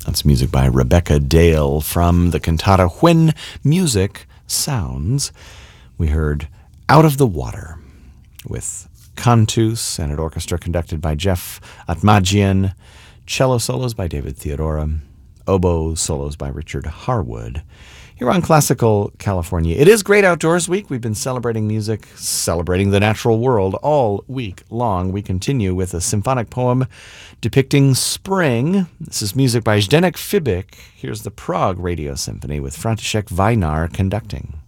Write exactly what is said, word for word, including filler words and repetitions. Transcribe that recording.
That's music by Rebecca Dale from the cantata When Music Sounds. We heard Out of the Water with cantus and an orchestra conducted by Jeff Atmadjian, cello solos by David Theodora, oboe solos by Richard Harwood. Here on Classical California. It is Great Outdoors Week. We've been celebrating music, celebrating the natural world all week long. We continue with a symphonic poem depicting spring. This is music by Zdenek Fibik. Here's the Prague Radio Symphony with František Vajnar conducting.